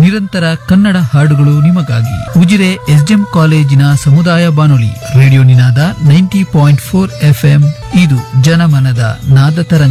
ನಿರಂತರ ಕನ್ನಡ ಹಾಡುಗಳು ನಿಮಗಾಗಿ. ಉಜಿರೆ ಎಸ್ಡಿಎಂ ಕಾಲೇಜಿನ ಸಮುದಾಯ ಬಾನುಲಿ ರೇಡಿಯೋ ನಿನಾದ 90.4 FM. ಇದು ಜನಮನದ ನಾದ ತರಂಗ.